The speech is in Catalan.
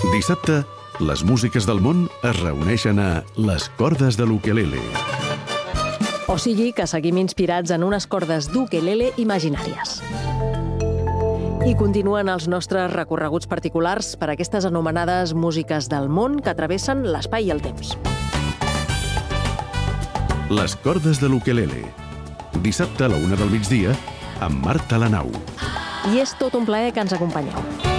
Dissabte, les músiques del món es reuneixen a Les cordes de l'ukelele. O sigui que seguim inspirats en unes cordes d'ukelele imaginàries. I continuen els nostres recorreguts particulars per aquestes anomenades músiques del món que travessen l'espai i el temps. Les cordes de l'ukelele. Dissabte a la 1 del migdia, amb Marta Lanau. I és tot un plaer que ens acompanyeu.